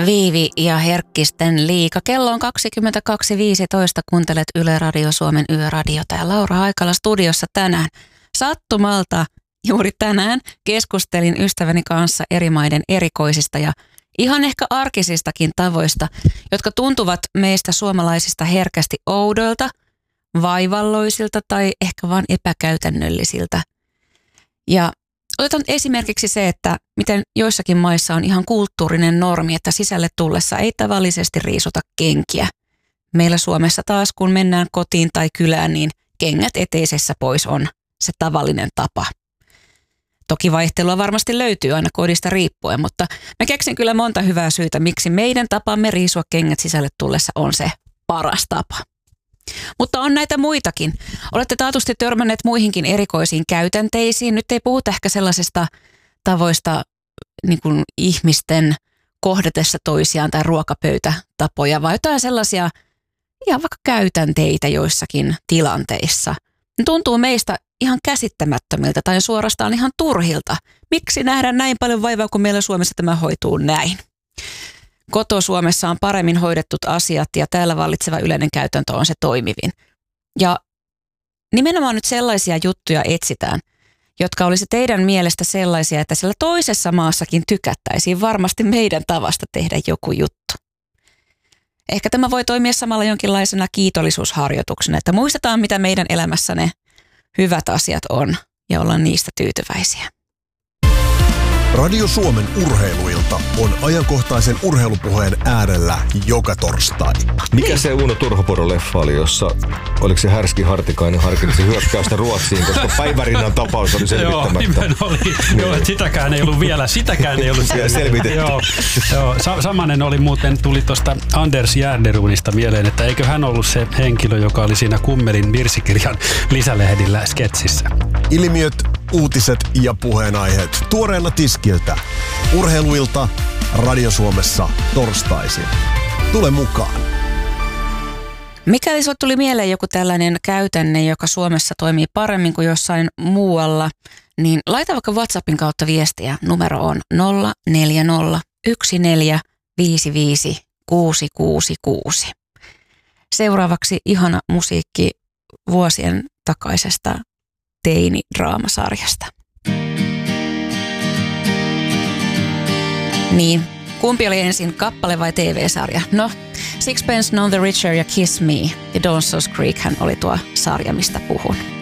Viivi ja Herkkisten liika. Kello on 22.15. Kuuntelet Yle Radio Suomen Yöradiota ja Laura Haikala studiossa tänään. Sattumalta juuri tänään keskustelin ystäväni kanssa eri maiden erikoisista ja ihan ehkä arkisistakin tavoista, jotka tuntuvat meistä suomalaisista herkästi oudoilta, vaivalloisilta tai ehkä vaan epäkäytännöllisiltä. Ja otetaan esimerkiksi se, että miten joissakin maissa on ihan kulttuurinen normi, että sisälle tullessa ei tavallisesti riisuta kenkiä. Meillä Suomessa taas, kun mennään kotiin tai kylään, niin kengät eteisessä pois on se tavallinen tapa. Toki vaihtelua varmasti löytyy aina kodista riippuen, mutta mä keksin kyllä monta hyvää syytä, miksi meidän tapamme riisua kengät sisälle tullessa on se paras tapa. Mutta on näitä muitakin. Olette taatusti törmänneet muihinkin erikoisiin käytänteisiin. Nyt ei puhuta ehkä sellaisesta tavoista niin kuin ihmisten kohdatessa toisiaan tai ruokapöytätapoja, vaan jotain sellaisia ihan vaikka käytänteitä joissakin tilanteissa. Ne tuntuu meistä ihan käsittämättömiltä tai suorastaan ihan turhilta. Miksi nähdään näin paljon vaivaa, kun meillä Suomessa tämä hoituu näin? Koto-Suomessa on paremmin hoidettut asiat ja täällä vallitseva yleinen käytäntö on se toimivin. Ja nimenomaan nyt sellaisia juttuja etsitään, jotka olisi teidän mielestä sellaisia, että siellä toisessa maassakin tykättäisiin varmasti meidän tavasta tehdä joku juttu. Ehkä tämä voi toimia samalla jonkinlaisena kiitollisuusharjoituksena, että muistetaan mitä meidän elämässä ne hyvät asiat on ja ollaan niistä tyytyväisiä. Radio Suomen urheiluilta on ajankohtaisen urheilupuheen äärellä joka torstai. Mikä se Uno Turhopuro-leffa oli, jossa oliko se Härski Hartikainen harkitsi hyökkäystä Ruotsiin, koska Päivärinnan tapaus oli selvittämättä. Joo, oli. Joo, sitäkään ei ollut selvitetty. Joo, samanen oli muuten, tuli tuosta Anders Järnerunista mieleen, että eikö hän ollut se henkilö, joka oli siinä Kummelin virsikirjan lisälehdillä sketsissä. Ilmiöt, uutiset ja puheenaiheet tuoreena tiskiltä. Urheiluilta Radio Suomessa torstaisin. Tule mukaan. Mikäli sinulle tuli mieleen joku tällainen käytänne, joka Suomessa toimii paremmin kuin jossain muualla, niin laita vaikka WhatsAppin kautta viestiä. Numero on 040 1455 666. Seuraavaksi ihana musiikki vuosien takaisesta teini-draamasarjasta. Niin, kumpi oli ensin, kappale vai TV-sarja? No, Sixpence None the Richer ja Kiss Me ja Dawson's Creek hän oli tuo sarja, mistä puhun.